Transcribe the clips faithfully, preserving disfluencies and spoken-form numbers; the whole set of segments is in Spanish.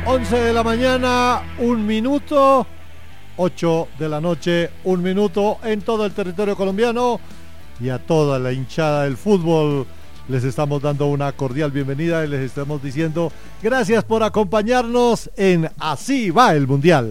once de la mañana, un minuto, ocho de la noche, un minuto en todo el territorio colombiano, y a toda la hinchada del fútbol les estamos dando una cordial bienvenida y les estamos diciendo gracias por acompañarnos en Así va el Mundial.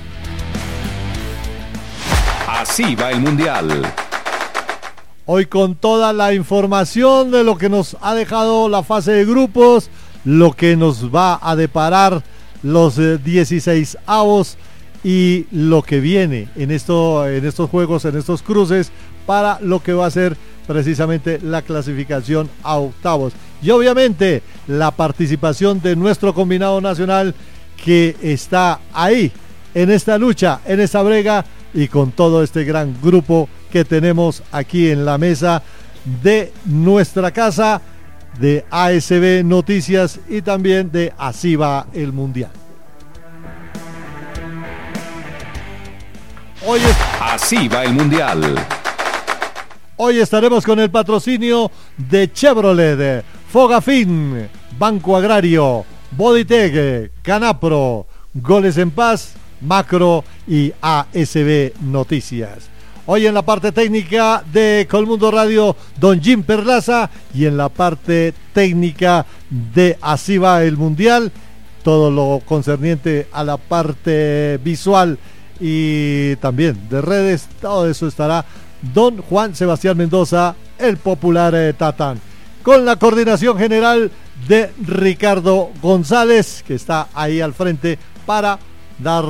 Así va el Mundial. Hoy con toda la información de lo que nos ha dejado la fase de grupos, lo que nos va a deparar los eh, dieciséis avos y lo que viene en, esto, en estos juegos, en estos cruces, para lo que va a ser precisamente la clasificación a octavos. Y obviamente la participación de nuestro combinado nacional, que está ahí, en esta lucha, en esta brega, y con todo este gran grupo que tenemos aquí en la mesa de nuestra casa, de A S B Noticias y también de Así va el Mundial. Hoy es... Así va el Mundial. Hoy estaremos con el patrocinio de Chevrolet, Fogafín, Banco Agrario, Bodytech, Canapro, Goles en Paz, Macro y A S B Noticias. Hoy en la parte técnica de Colmundo Radio, don Jim Perlaza, y en la parte técnica de Así va el Mundial, todo lo concerniente a la parte visual y también de redes, todo eso estará don Juan Sebastián Mendoza, el popular eh, Tatán, con la coordinación general de Ricardo González, que está ahí al frente para dar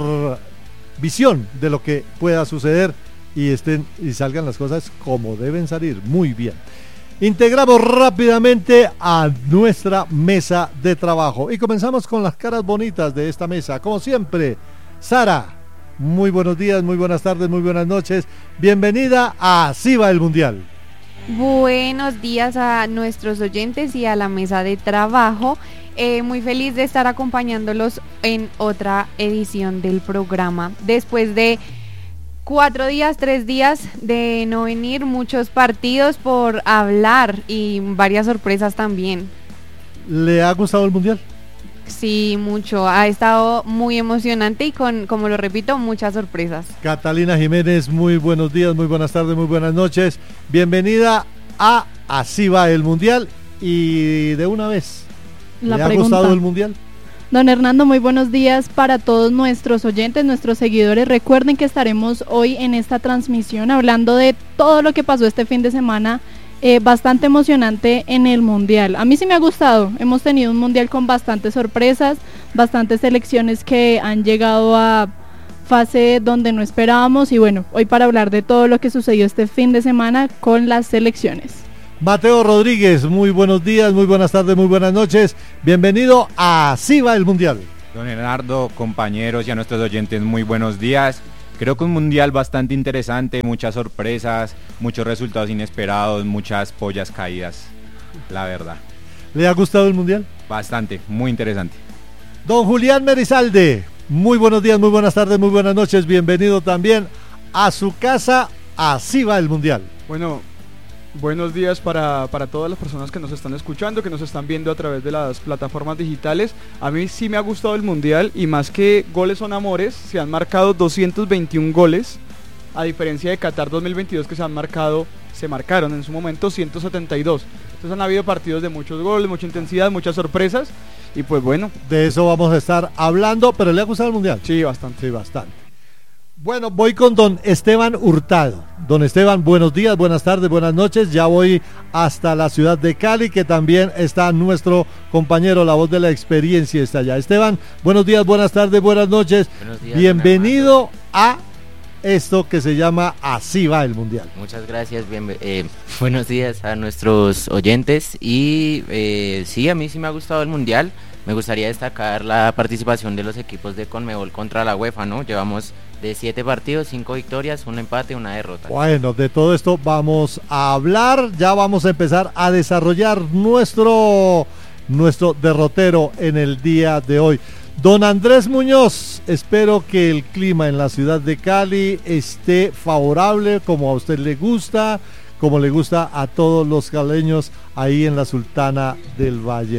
visión de lo que pueda suceder y estén y salgan las cosas como deben salir. Muy bien. Integramos rápidamente a nuestra mesa de trabajo y comenzamos con las caras bonitas de esta mesa. Como siempre, Sara, muy buenos días, muy buenas tardes, muy buenas noches. Bienvenida a Así va el Mundial. Buenos días a nuestros oyentes y a la mesa de trabajo. Eh, muy feliz de estar acompañándolos en otra edición del programa. Después de cuatro días, tres días de no venir, muchos partidos por hablar y varias sorpresas también. ¿Le ha gustado el Mundial? Sí, mucho. Ha estado muy emocionante y con, como lo repito, muchas sorpresas. Catalina Jiménez, muy buenos días, muy buenas tardes, muy buenas noches. Bienvenida a Así va el Mundial. Y de una vez, La ¿le pregunta. ha gustado el Mundial? Don Hernando, muy buenos días para todos nuestros oyentes, nuestros seguidores. Recuerden que estaremos hoy en esta transmisión hablando de todo lo que pasó este fin de semana, eh, bastante emocionante en el Mundial. A mí sí me ha gustado, hemos tenido un Mundial con bastantes sorpresas, bastantes selecciones que han llegado a fase donde no esperábamos y bueno, hoy para hablar de todo lo que sucedió este fin de semana con las selecciones. Mateo Rodríguez, muy buenos días, muy buenas tardes, muy buenas noches. Bienvenido a Así va el Mundial. Don Leonardo, compañeros y a nuestros oyentes, muy buenos días. Creo que un mundial bastante interesante, muchas sorpresas, muchos resultados inesperados, muchas pollas caídas, la verdad. ¿Le ha gustado el Mundial? Bastante, muy interesante. Don Julián Merizalde, muy buenos días, muy buenas tardes, muy buenas noches. Bienvenido también a su casa. Así va el Mundial. Bueno, buenos días para, para todas las personas que nos están escuchando, que nos están viendo a través de las plataformas digitales. A mí sí me ha gustado el Mundial y más que goles son amores, se han marcado doscientos veintiún goles, a diferencia de Qatar dos mil veintidós que se han marcado, se marcaron en su momento ciento setenta y dos. Entonces han habido partidos de muchos goles, mucha intensidad, muchas sorpresas y pues bueno. De eso vamos a estar hablando, pero ¿le ha gustado el Mundial? Sí, bastante. Sí, bastante. Bueno, voy con don Esteban Hurtado. Don Esteban, buenos días, buenas tardes, buenas noches. Ya voy hasta la ciudad de Cali, que también está nuestro compañero, la voz de la experiencia, está allá. Esteban, buenos días, buenas tardes, buenas noches. Buenos días, bienvenido a esto que se llama Así va el Mundial. Muchas gracias, bien, eh, buenos días a nuestros oyentes. Y eh, sí, a mí sí me ha gustado el Mundial. Me gustaría destacar la participación de los equipos de Conmebol contra la UEFA, ¿no? Llevamos de siete partidos, cinco victorias, un empate, una derrota. Bueno, de todo esto vamos a hablar, ya vamos a empezar a desarrollar nuestro, nuestro derrotero en el día de hoy. Don Andrés Muñoz, espero que el clima en la ciudad de Cali esté favorable como a usted le gusta, como le gusta a todos los caleños ahí en la Sultana del Valle.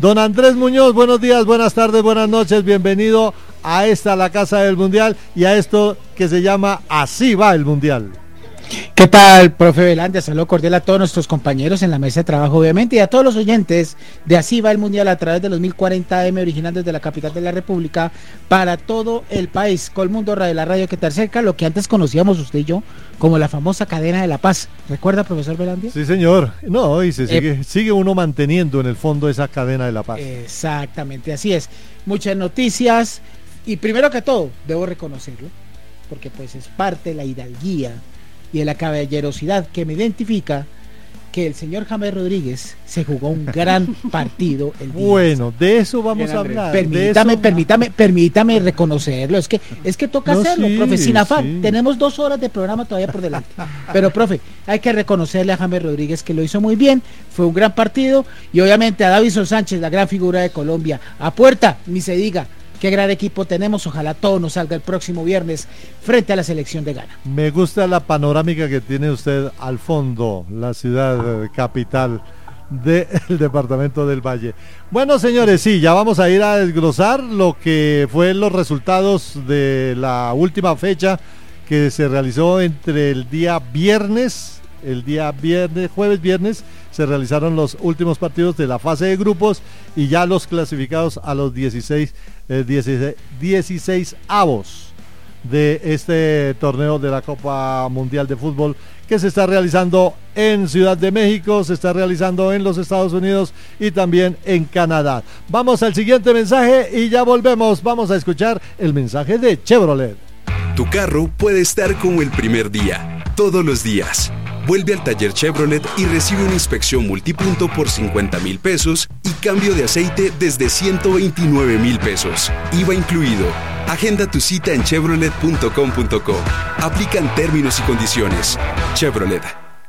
Don Andrés Muñoz, buenos días, buenas tardes, buenas noches, bienvenido a esta, la Casa del Mundial, y a esto que se llama Así va el Mundial. ¿Qué tal, profe Velandia? Saludo cordial a todos nuestros compañeros en la mesa de trabajo, obviamente, y a todos los oyentes de Así va el Mundial a través de los mil cuarenta A M original desde la capital de la República para todo el país. Colmundo Radio, la radio que te acerca, lo que antes conocíamos usted y yo como la famosa cadena de la paz. ¿Recuerda, profesor Velandia? Sí, señor. No, y se sigue, Eh, sigue uno manteniendo en el fondo esa cadena de la paz. Exactamente, así es. Muchas noticias y primero que todo, debo reconocerlo, porque pues es parte de la hidalguía y de la caballerosidad que me identifica, que el señor James Rodríguez se jugó un gran partido el día. Bueno, de eso vamos Bien, a Andrés. hablar. Permítame, de eso... permítame, permítame reconocerlo. Es que, es que toca No, hacerlo, sí, profe, sin afán. sí. Tenemos dos horas de programa todavía por delante. Pero, profe, hay que reconocerle a James Rodríguez que lo hizo muy bien. Fue un gran partido. Y obviamente a Davison Sánchez, la gran figura de Colombia. A puerta, ni se diga. Qué gran equipo tenemos, ojalá todo nos salga el próximo viernes frente a la selección de Ghana. Me gusta la panorámica que tiene usted al fondo, la ciudad eh, capital del departamento del Valle. Bueno, señores, sí, ya vamos a ir a desglosar lo que fue los resultados de la última fecha que se realizó entre el día viernes, el día viernes, jueves, viernes, se realizaron los últimos partidos de la fase de grupos y ya los clasificados a los dieciséis, eh, dieciséis, dieciséis avos de este torneo de la Copa Mundial de Fútbol que se está realizando en Ciudad de México, se está realizando en los Estados Unidos y también en Canadá. Vamos al siguiente mensaje y ya volvemos. Vamos a escuchar el mensaje de Chevrolet. Tu carro puede estar como el primer día, todos los días. Vuelve al taller Chevrolet y recibe una inspección multipunto por cincuenta mil pesos y cambio de aceite desde ciento veintinueve mil pesos. I V A incluido. Agenda tu cita en chevrolet punto com punto co. Aplican términos y condiciones. Chevrolet.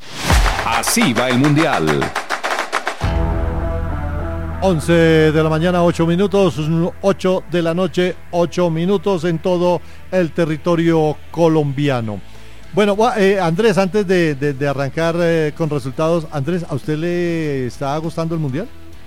Así va el Mundial. once de la mañana, ocho minutos, ocho de la noche, ocho minutos en todo el territorio colombiano. Bueno, eh, Andrés, antes de, de, de arrancar eh, con resultados, Andrés, ¿a usted le está gustando el Mundial?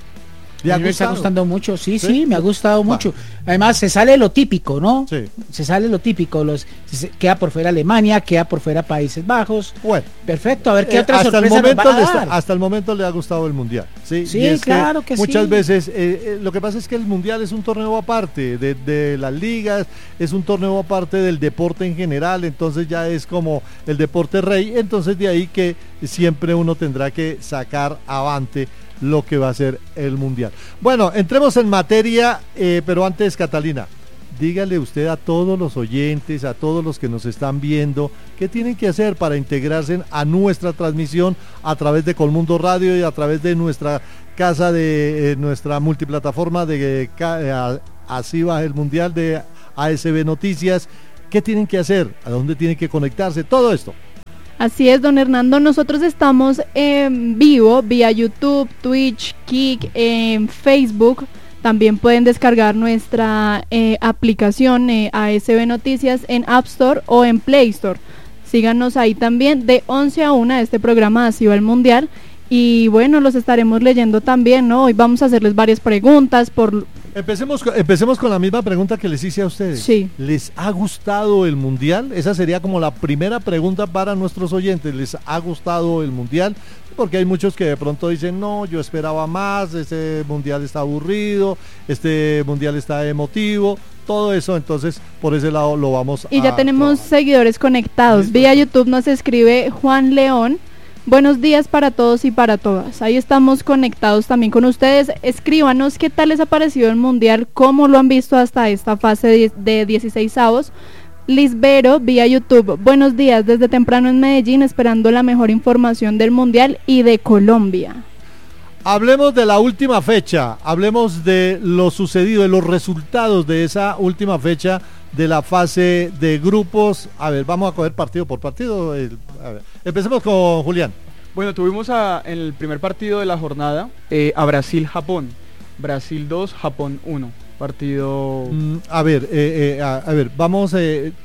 ¿Le ha A mí me está gustado? gustando mucho, sí, sí, ¿Sí? me ha gustado Va. mucho. Además, se sale lo típico, ¿no? Sí. Se sale lo típico, los se- queda por fuera Alemania, queda por fuera Países Bajos. Bueno, Perfecto, a ver qué eh, otra hasta el sorpresa nos momento van a le está- dar. hasta el momento le ha gustado el Mundial. Sí, Sí, Y es claro que muchas sí. veces, eh, eh, lo que pasa es que el Mundial es un torneo aparte de, de las ligas, es un torneo aparte del deporte en general, entonces ya es como el deporte rey, entonces de ahí que siempre uno tendrá que sacar avante lo que va a ser el Mundial. Bueno, entremos en materia, eh, pero antes, Catalina, dígale usted a todos los oyentes, a todos los que nos están viendo, qué tienen que hacer para integrarse a nuestra transmisión a través de Colmundo Radio y a través de nuestra casa, de eh, nuestra multiplataforma de eh, ca- eh, a- Así va el Mundial de A S B Noticias. ¿Qué tienen que hacer? ¿A dónde tienen que conectarse? Todo esto. Así es, don Hernando, nosotros estamos en vivo vía YouTube, Twitch, Kik, en Facebook. También pueden descargar nuestra eh, aplicación eh, A S B Noticias en App Store o en Play Store. Síganos ahí también de once a una, este programa Así va el Mundial. Y bueno, los estaremos leyendo también, ¿no? Hoy vamos a hacerles varias preguntas por... Empecemos, con- empecemos con la misma pregunta que les hice a ustedes. Sí. ¿Les ha gustado el Mundial? Esa sería como la primera pregunta para nuestros oyentes. ¿Les ha gustado el Mundial? Porque hay muchos que de pronto dicen, no, yo esperaba más, este Mundial está aburrido, este Mundial está emotivo, todo eso, entonces por ese lado lo vamos a... Y ya tenemos trabajar. seguidores conectados. Listo. Vía YouTube nos escribe Juan León. Buenos días para todos y para todas. Ahí estamos conectados también con ustedes. Escríbanos qué tal les ha parecido el Mundial, cómo lo han visto hasta esta fase de, de dieciséis avos. Lisbero, vía YouTube. Buenos días, desde temprano en Medellín, esperando la mejor información del Mundial y de Colombia. Hablemos de la última fecha, hablemos de lo sucedido, de los resultados de esa última fecha de la fase de grupos. A ver, vamos a coger partido por partido. El- a ver, empecemos con Julián. Bueno, tuvimos a, en el primer partido de la jornada eh, a Brasil-Japón. Brasil dos, Japón uno. Partido... Mm, a ver, eh, eh, a, a ver, vamos, eh,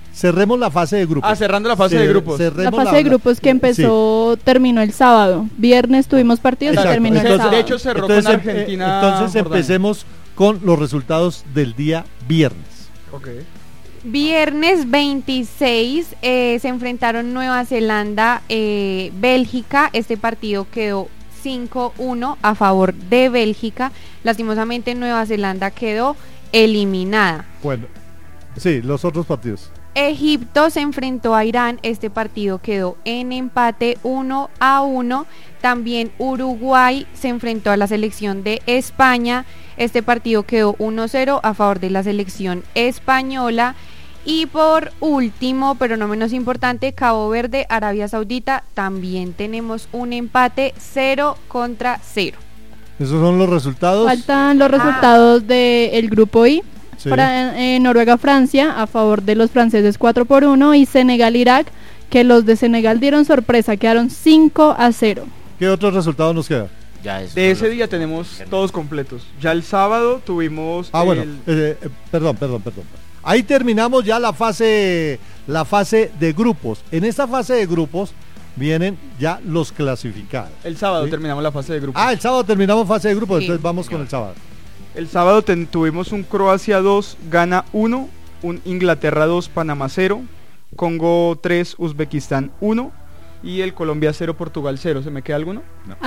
cerremos la fase de grupos. Ah, cerrando la fase Cer- de grupos. La cerremos fase de grupos que empezó, terminó el sábado. Viernes tuvimos partidos Exacto. y terminó Entonces, el sábado. de hecho, cerró Entonces, con em- Argentina. eh, Entonces Jordania. empecemos con los resultados del día viernes. Ok. Viernes veintiséis eh, se enfrentaron Nueva Zelanda, eh, Bélgica. Este partido quedó cinco uno a favor de Bélgica. Lastimosamente Nueva Zelanda quedó eliminada. Bueno, sí, los otros partidos. Egipto se enfrentó a Irán. Este partido quedó en empate uno a uno. También Uruguay se enfrentó a la selección de España. Este partido quedó uno cero a favor de la selección española. Y por último, pero no menos importante, Cabo Verde, Arabia Saudita. También tenemos un empate cero contra cero. Esos son los resultados. Faltan los resultados del grupo I. Sí. Para eh, Noruega-Francia a favor de los franceses cuatro por uno y Senegal-Irak, que los de Senegal dieron sorpresa, quedaron cinco a cero. ¿Qué otros resultados nos quedan? Ya esos De son ese los día que tenemos quedan. todos completos. Ya el sábado tuvimos. Ah, bueno, el- eh, eh, perdón, perdón, perdón. Ahí terminamos ya la fase, la fase de grupos. En esta fase de grupos vienen ya los clasificados. El sábado ¿Sí? terminamos la fase de grupos. Ah, el sábado terminamos fase de grupos, Sí, entonces vamos señor. con el sábado. El sábado ten- tuvimos un Croacia dos, Ghana uno, un Inglaterra dos, Panamá cero, Congo tres, Uzbekistán uno y el Colombia cero, Portugal cero. ¿Se me queda alguno?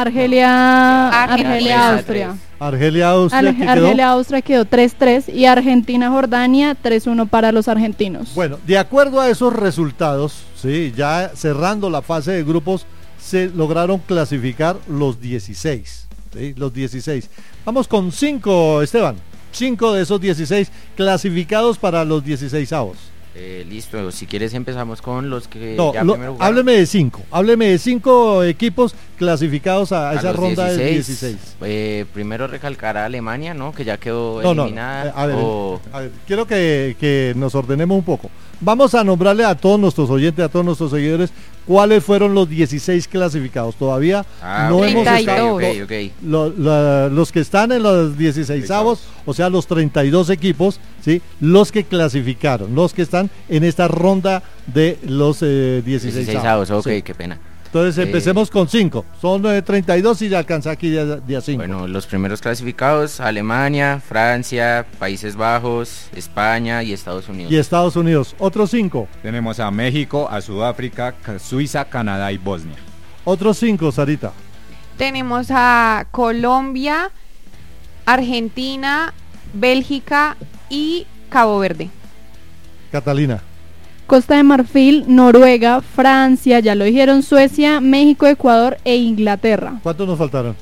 Argelia, Argelia, Argelia, tres a Austria. tres. Argelia, Austria, Arge- ¿qué quedó? Argelia, Austria quedó tres tres y Argentina, Jordania tres uno para los argentinos. Bueno, de acuerdo a esos resultados, sí, ya cerrando la fase de grupos, se lograron clasificar los dieciséis. ¿Sí? Los dieciséis. Vamos con cinco, Esteban. cinco de esos dieciséis clasificados para los dieciséis avos. Eh, listo, si quieres empezamos con los que No, ya lo- primero jugaron. hábleme de cinco. Hábleme de cinco equipos clasificados a, A esa los ronda de dieciséis. dieciséis. Eh, primero recalcar a Alemania, ¿no? Que ya quedó No, no, eliminada. eh, a ver, o- a ver, quiero que, que nos ordenemos un poco. Vamos a nombrarle a todos nuestros oyentes, a todos nuestros seguidores, cuáles fueron los dieciséis clasificados. Todavía Ah, no ok, hemos treinta y estado- dos. ok, ok. lo- la- los que están en los dieciséis avos, o sea, los treinta y dos equipos, ¿sí? Los que clasificaron, los que están en esta ronda de los eh, dieciséis dieciséis avos. avos, ok, Sí. qué pena. Entonces Eh, empecemos con cinco. Son eh, treinta y dos y ya alcanza aquí día, día cinco. Bueno, los primeros clasificados, Alemania, Francia, Países Bajos, España y Estados Unidos. Y Estados Unidos. Otros cinco. Tenemos a México, a Sudáfrica, Ca- Suiza, Canadá y Bosnia. Otros cinco, Sarita. Tenemos a Colombia, Argentina, Bélgica y Cabo Verde. Catalina. Costa de Marfil, Noruega, Francia, ya lo dijeron, Suecia, México, Ecuador e Inglaterra. ¿Cuántos nos faltaron?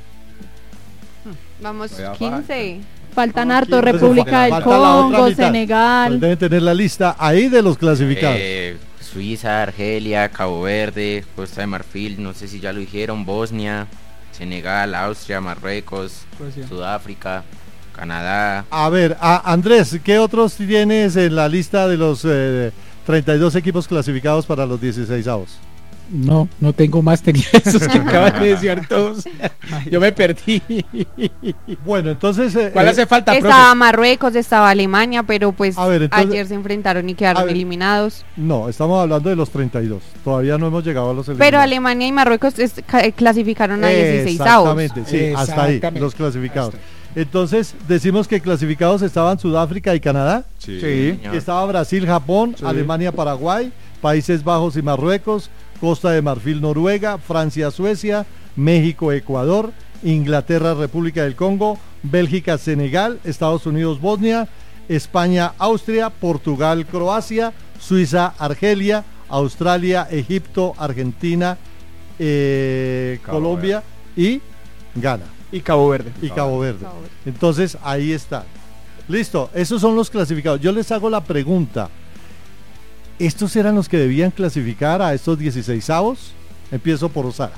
Vamos, Todavía quince. Faltan Vamos, harto, ¿quién? República del Falta la otra Congo, mitad. Senegal. Pues deben tener la lista ahí de los clasificados. Eh, Suiza, Argelia, Cabo Verde, Costa de Marfil, no sé si ya lo dijeron, Bosnia, Senegal, Austria, Marruecos, Suecia. Sudáfrica, Canadá. A ver, a Andrés, ¿qué otros tienes en la lista de los eh, treinta y dos equipos clasificados para los dieciséis avos? No, no tengo más, tenía esos que acaban de decir todos. Yo me perdí. Bueno, entonces... eh, ¿Cuál eh, hace falta, profe? Estaba Marruecos, estaba Alemania, pero pues A ver, entonces- ayer se enfrentaron y a quedaron ver. eliminados. No, estamos hablando de los treinta y dos. Todavía no hemos llegado a los Pero eliminados. Alemania y Marruecos es- ca- eh, clasificaron a dieciséis avos. Exactamente, sí, hasta ahí, Exactamente. los clasificados. Entonces, decimos que clasificados estaban Sudáfrica y Canadá, Sí. señor. que estaba Brasil, Japón, Sí. Alemania, Paraguay, Países Bajos y Marruecos, Costa de Marfil, Noruega, Francia, Suecia, México, Ecuador, Inglaterra, República del Congo, Bélgica, Senegal, Estados Unidos, Bosnia, España, Austria, Portugal, Croacia, Suiza, Argelia, Australia, Egipto, Argentina, eh, Cabo Colombia y Ghana Y Cabo Verde. y Cabo Verde. Entonces ahí está. Listo, esos son los clasificados. Yo les hago la pregunta. ¿Estos eran los que debían clasificar a estos dieciséis avos? Empiezo por Osara.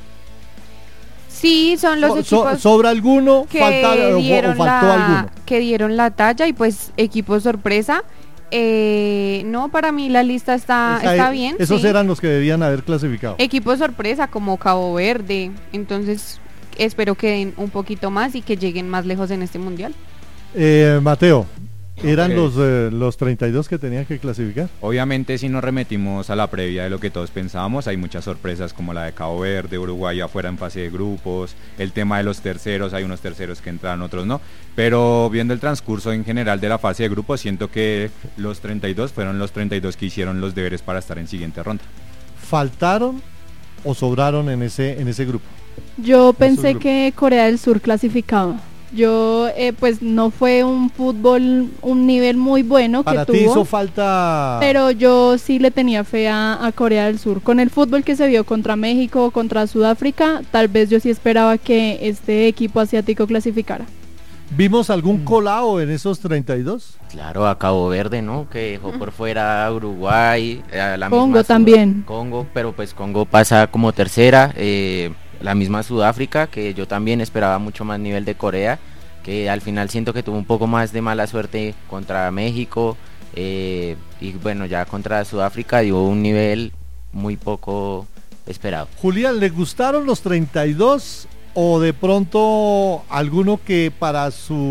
Sí, son los So- so- equipos ¿Sobra alguno? que, Falta, o- o, dieron faltó la, alguno? que dieron la talla y pues equipo sorpresa. Eh, no, para mí la lista está, Esa- está bien. Esos sí. eran los que debían haber clasificado. Equipo sorpresa como Cabo Verde. Entonces espero que den un poquito más y que lleguen más lejos en este mundial. Eh, Mateo, ¿Eran Ok. los, eh, los treinta y dos que tenían que clasificar? Obviamente si nos remetimos a la previa de lo que todos pensábamos, hay muchas sorpresas como la de Cabo Verde, Uruguay afuera en fase de grupos, el tema de los terceros, hay unos terceros que entran, otros no, pero viendo el transcurso en general de la fase de grupos, siento que los treinta y dos fueron los treinta y dos que hicieron los deberes para estar en siguiente ronda. ¿Faltaron o sobraron en ese, en ese grupo? Yo pensé grupos. que Corea del Sur clasificaba. Yo, eh, pues no fue un fútbol, un nivel muy bueno Para que ti hizo tuvo, falta... pero yo sí le tenía fe a, a Corea del Sur. Con el fútbol que se vio contra México, contra Sudáfrica, tal vez yo sí esperaba que este equipo asiático clasificara. ¿Vimos algún colado en esos treinta y dos? Claro, a Cabo Verde, ¿no? Que dejó por fuera a Uruguay, a la Congo misma Sud- también. Congo, pero pues Congo pasa como tercera, eh, la misma Sudáfrica, que yo también esperaba mucho más nivel de Corea, que al final siento que tuvo un poco más de mala suerte contra México, eh, y bueno, ya contra Sudáfrica dio un nivel muy poco esperado. Julián, ¿le gustaron los treinta y dos o de pronto alguno que para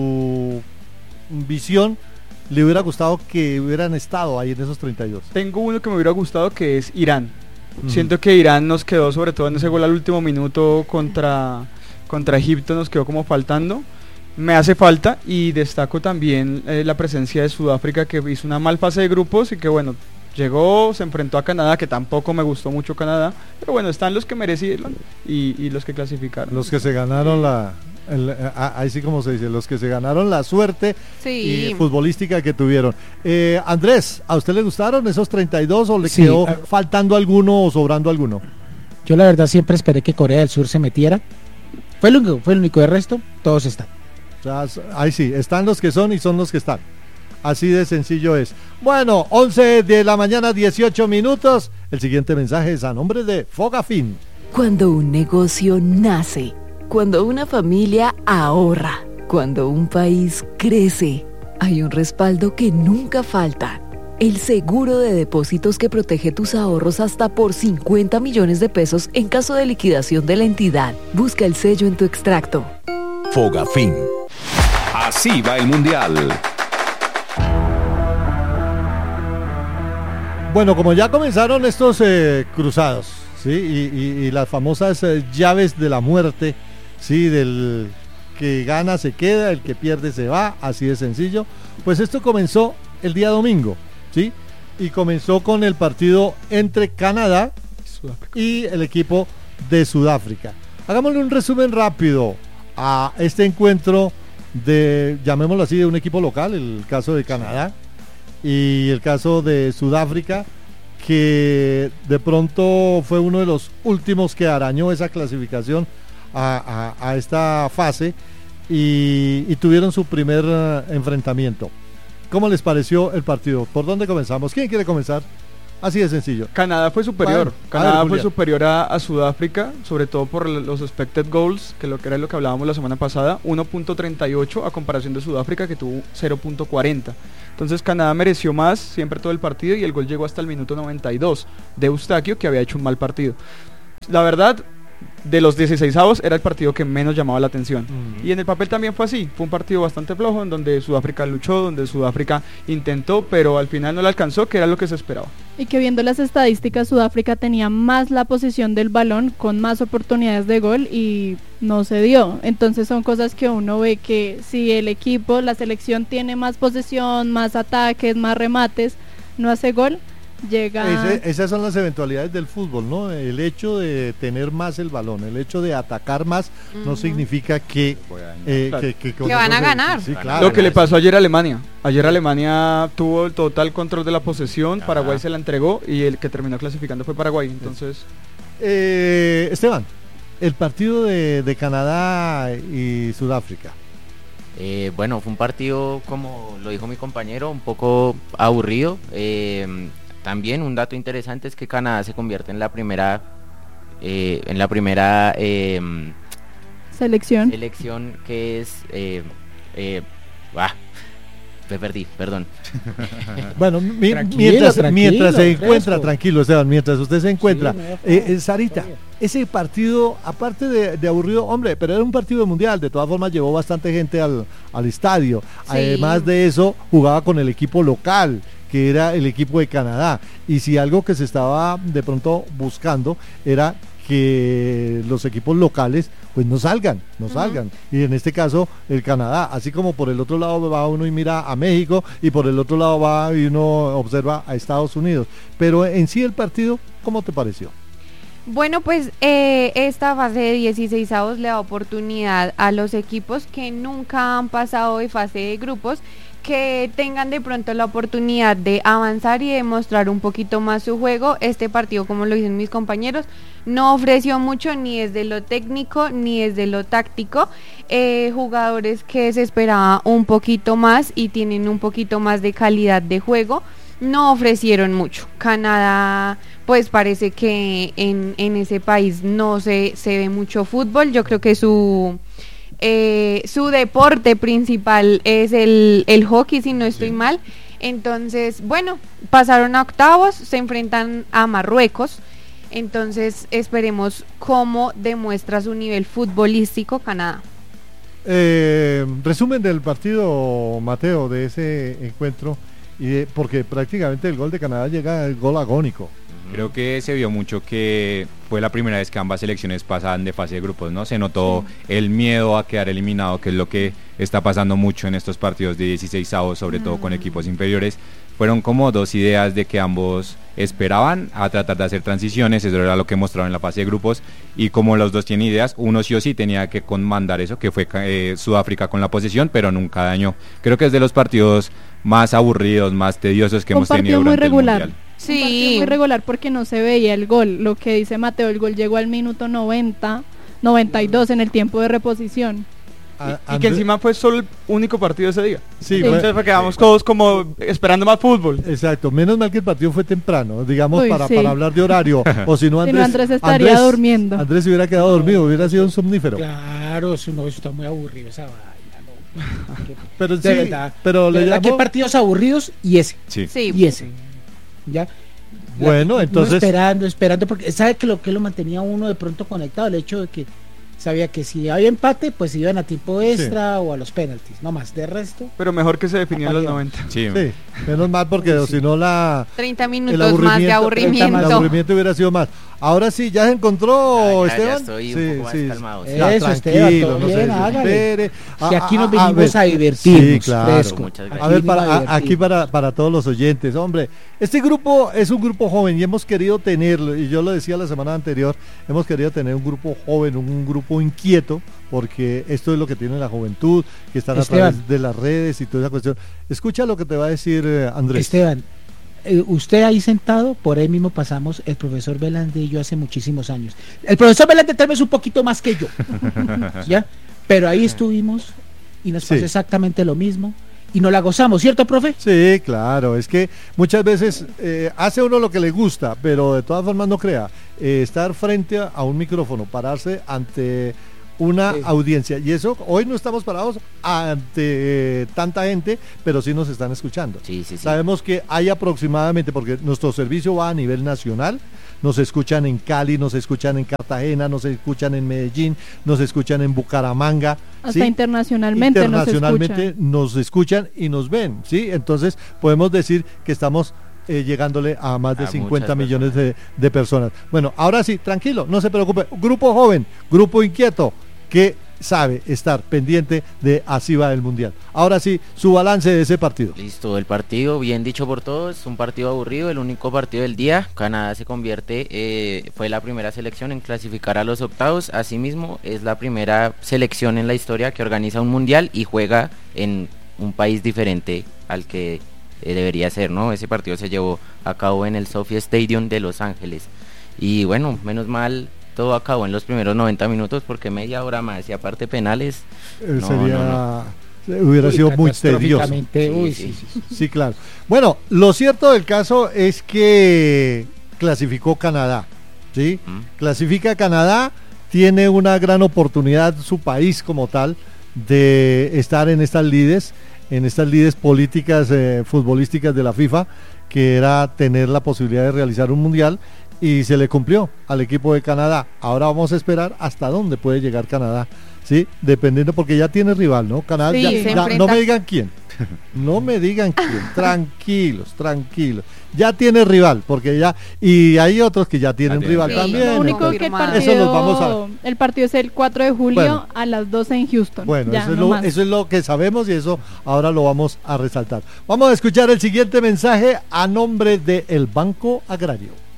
su visión le hubiera gustado que hubieran estado ahí en esos treinta y dos? Tengo uno que me hubiera gustado que es Irán. Ujú. Siento que Irán nos quedó, sobre todo en ese gol al último minuto contra, contra Egipto, nos quedó como faltando. Me hace falta y destaco también eh, la presencia de Sudáfrica, que hizo una mal fase de grupos y que bueno, llegó, se enfrentó a Canadá, que tampoco me gustó mucho Canadá, pero bueno, están los que merecieron y, y los que clasificaron. Los que se ganaron la... el- a- ahí sí como se dice, los que se ganaron la suerte Sí. y futbolística que tuvieron. Eh, Andrés, ¿a usted le gustaron esos treinta y dos o le Sí, quedó a- faltando alguno o sobrando alguno? Yo la verdad siempre esperé que Corea del Sur se metiera. Fue el único, fue el único de resto, todos están. O sea, s- ahí sí, están los que son y son los que están. Así de sencillo es. Bueno, once de la mañana, dieciocho minutos. El siguiente mensaje es a nombre de Fogafin. Cuando un negocio nace, cuando una familia ahorra, cuando un país crece, hay un respaldo que nunca falta. El seguro de depósitos que protege tus ahorros hasta por cincuenta millones de pesos en caso de liquidación de la entidad. Busca el sello en tu extracto. Fogafin. Así va el Mundial. Bueno, como ya comenzaron estos eh, cruzados, ¿sí? Y, y- y las famosas eh, llaves de la muerte, ¿sí? Del que gana se queda, el que pierde se va, así de sencillo. Pues esto comenzó el día domingo, ¿sí? Y comenzó con el partido entre Canadá Sudáfrica. y el equipo de Sudáfrica. Hagámosle un resumen rápido a este encuentro de, llamémoslo así, de un equipo local, el caso de Canadá y el caso de Sudáfrica, que de pronto fue uno de los últimos que arañó esa clasificación a, a- a esta fase y, y tuvieron su primer eh, enfrentamiento. ¿Cómo les pareció el partido? ¿Por dónde comenzamos? ¿Quién quiere comenzar? Así de sencillo. Canadá fue superior, Bueno, a Canadá ver, fue Julián. superior a, a Sudáfrica, sobre todo por l- los expected goals, que lo que era lo que hablábamos la semana pasada, uno punto treinta y ocho a comparación de Sudáfrica, que tuvo cero punto cuarenta. Entonces Canadá mereció más siempre todo el partido y el gol llegó hasta el minuto noventa y dos de Eustaquio, que había hecho un mal partido. La verdad, de los dieciseisavos era el partido que menos llamaba la atención. Mm. Y en el papel también fue así, fue un partido bastante flojo en donde Sudáfrica luchó, donde Sudáfrica intentó, pero al final no le alcanzó, que era lo que se esperaba. Y que viendo las estadísticas, Sudáfrica tenía más la posición del balón, con más oportunidades de gol y no se dio. Entonces son cosas que uno ve que si el equipo, la selección tiene más posesión, más ataques, más remates, no hace gol, llega... Ese- esas son las eventualidades del fútbol, ¿no? El hecho de tener más el balón, el hecho de atacar más, no Ujú. significa que, eh, Claro. que, que con Que van eso a se- ganar. Sí, Van a claro. Lo que le pasó ayer a Alemania. Ayer Alemania tuvo el total control de la posesión, Ajá. Paraguay se la entregó y el que terminó clasificando fue Paraguay. Entonces, Eh, Esteban, el partido de, de Canadá y Sudáfrica. Eh, bueno, fue un partido, como lo dijo mi compañero, un poco aburrido. Eh, también un dato interesante es que Canadá se convierte en la primera, eh, en la primera eh, Selección. selección que es, eh, eh, ah, me perdí, perdón. Bueno, mi, Tranquilo, mientras, tranquilo, mientras se fresco. encuentra, tranquilo Esteban, mientras usted se encuentra, Sí, no, eh, eh, no, Sarita, está bien. ese partido, aparte de, de aburrido, hombre, pero era un partido de mundial, de todas formas llevó bastante gente al, al estadio, Sí. además de eso jugaba con el equipo local, que era el equipo de Canadá, y si algo que se estaba de pronto buscando era que los equipos locales pues no salgan, no Ujú. salgan, y en este caso el Canadá, así como por el otro lado va uno y mira a México y por el otro lado va y uno observa a Estados Unidos, pero en sí el partido, ¿cómo te pareció? Bueno, pues eh, esta fase de dieciseisavos le da oportunidad a los equipos que nunca han pasado de fase de grupos, que tengan de pronto la oportunidad de avanzar y demostrar un poquito más su juego. Este partido, como lo dicen mis compañeros, no ofreció mucho ni desde lo técnico ni desde lo táctico. Eh, jugadores que se esperaba un poquito más y tienen un poquito más de calidad de juego, no ofrecieron mucho. Canadá, pues parece que en, en ese país no se, se ve mucho fútbol. Yo creo que su... Eh, su deporte principal es el, el hockey, si no estoy Sí. mal. Entonces, bueno, pasaron a octavos, se enfrentan a Marruecos. Entonces, esperemos cómo demuestra su nivel futbolístico Canadá. Eh, resumen del partido, Mateo, de ese encuentro, y de- porque prácticamente el gol de Canadá llega el gol agónico. Creo que se vio mucho que fue la primera vez que ambas selecciones pasaban de fase de grupos, ¿no? Se notó el miedo a quedar eliminado, que es lo que está pasando mucho en estos partidos de dieciseisavos, sobre todo con equipos inferiores. Fueron como dos ideas de que ambos esperaban a tratar de hacer transiciones, eso era lo que mostraron en la fase de grupos, y como los dos tienen ideas, uno sí o sí tenía que comandar eso, que fue eh, Sudáfrica con la posesión, pero nunca dañó. Creo que es de los partidos más aburridos, más tediosos que Un hemos tenido partido muy durante el regular. Mundial. Un partido Sí, muy regular porque no se veía el gol. Lo que dice Mateo, el gol llegó al minuto noventa, noventa y dos en el tiempo de reposición. A- Y que André- encima fue solo el único partido ese día. Sí, Sí. fue- Entonces quedamos todos como esperando más fútbol. exacto, menos mal que el partido fue temprano, digamos, Uy, para, sí. para hablar de horario, o si no Si Andrés, no, Andrés estaría durmiendo. Andrés se hubiera quedado dormido, hubiera sido un somnífero. Claro, eso no, eso está muy aburrido esa vaina, no. Qué- Pero de sí, verdad, pero de le verdad, qué llamó- partidos aburridos y ese, Sí. sí. y ese. ¿Ya? Bueno, uno entonces- esperando, esperando, porque sabe que lo que lo mantenía uno de pronto conectado, el hecho de que sabía que si había empate, pues iban a tiempo extra o a los penaltis, no más, de resto. Pero mejor que se definió en los Apagado. noventa. Sí. Sí, menos mal porque Uy, sí. si no la treinta el minutos más de aburrimiento, el aburrimiento. aburrimiento hubiera sido más. Ahora sí, ya se encontró Ya, ya, ya Esteban. estoy un poco más calmado, sí. Ya, Eso, tranquilo, Esteban, todo no se bien, hágale. desespere. Si aquí nos A- a- a venimos ver, a divertirnos, Sí, claro. fresco. Muchas gracias. A ver, Aquí para, venimos a a- aquí divertirnos. para, para todos los oyentes, hombre, este grupo es un grupo joven y hemos querido tenerlo, y yo lo decía la semana anterior, hemos querido tener un grupo joven, un grupo inquieto, porque esto es lo que tiene la juventud, que están a Esteban. través de las redes y toda esa cuestión. Escucha lo que te va a decir eh, Andrés. Esteban, eh, usted ahí sentado, por ahí mismo pasamos el profesor Belande y yo hace muchísimos años. El profesor Belande tal vez un poquito más que yo, ¿ya? Pero ahí estuvimos y nos Sí. pasó exactamente lo mismo y nos la gozamos, ¿cierto, profe? Sí, claro, es que muchas veces eh, hace uno lo que le gusta, pero de todas formas no crea. Eh, estar frente a, a un micrófono, pararse ante una Sí. audiencia, y eso hoy no estamos parados ante eh, tanta gente, pero sí nos están escuchando. Sí, sí, sí. Sabemos que hay aproximadamente, porque nuestro servicio va a nivel nacional, nos escuchan en Cali, nos escuchan en Cartagena, nos escuchan en Medellín, nos escuchan en Bucaramanga. Hasta ¿sí? internacionalmente, internacionalmente nos escuchan. nos escuchan y nos ven, ¿sí? Entonces podemos decir que estamos eh, llegándole a más de A cincuenta muchas millones de, de personas. Bueno, ahora sí, tranquilo, no se preocupe. Grupo joven, grupo inquieto, que sabe estar pendiente de así va el Mundial. Ahora sí, su balance de ese partido. Listo, el partido, bien dicho por todos, un partido aburrido, el único partido del día. Canadá se convierte, eh, fue la primera selección en clasificar a los octavos, asimismo es la primera selección en la historia que organiza un mundial y juega en un país diferente al que eh, debería ser, ¿no? Ese partido se llevó a cabo en el SoFi Stadium de Los Ángeles y bueno, menos mal todo acabó en los primeros noventa minutos porque media hora más y aparte penales, Eh, No, sería, no, hubiera Uy, sido muy tedioso. catastróficamente, Sí, uy, sí. sí, sí, sí. Sí, claro. Bueno, lo cierto del caso es que clasificó Canadá, ¿sí? ¿Mm? Clasifica Canadá, tiene una gran oportunidad su país como tal de estar en estas lides. en estas lides políticas eh, futbolísticas de la FIFA, que era tener la posibilidad de realizar un mundial, y se le cumplió al equipo de Canadá. Ahora vamos a esperar hasta dónde puede llegar Canadá, ¿sí? Dependiendo, porque ya tiene rival, ¿no? Canadá, Sí, ya- se ya- enfrenta- no me digan quién, no me digan quién, tranquilos, tranquilos. Ya tiene rival, porque ya, y hay otros que ya tienen Ya tienen rival rival. también. Lo único que el confirmado. partido, Eso los vamos el partido es el cuatro de julio Bueno. a las doce en Houston. Bueno, Ya, eso, es no lo, más. eso es lo que sabemos y eso ahora lo vamos a resaltar. Vamos a escuchar el siguiente mensaje a nombre de El Banco Agrario.